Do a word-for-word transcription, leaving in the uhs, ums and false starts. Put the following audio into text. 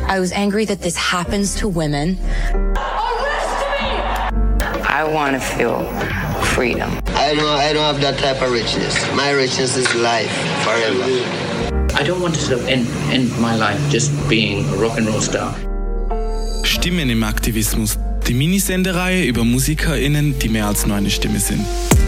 I was angry that this happens to women. I want to feel freedom. I don't, I don't have that type of richness. My richness is life, forever. I don't want to sort of end, end my life just being a Rock'n'Roll star. Stimmen im Aktivismus. Die Minisendereihe über MusikerInnen, die mehr als nur eine Stimme sind.